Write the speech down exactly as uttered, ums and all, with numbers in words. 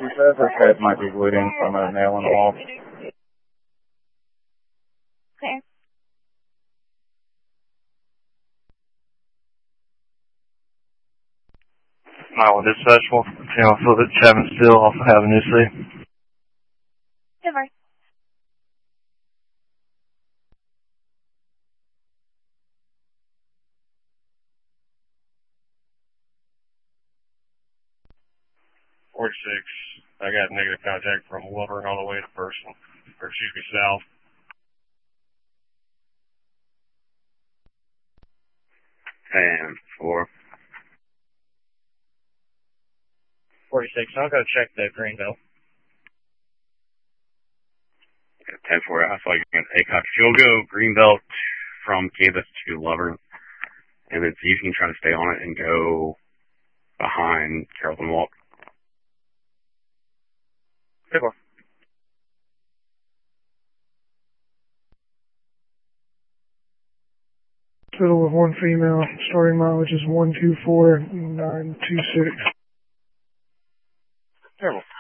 She says her head might be bleeding from a nail in the wall. Okay. Iowa Dispatch, Wolfram Channel Philip Chapman Steel, off of Avenue C. Never. forty-six, I got negative contact from Laverne all the way to Person, or excuse me, South. And four. forty-six, I'll go check the Greenville. ten four, I saw you at ACOG. You'll go Greenbelt from Kansas to Laverne, and then you can try to stay on it and go behind Carrollton Walk. Good one. Total of one female. Starting mileage is one two four nine two six. Terrible.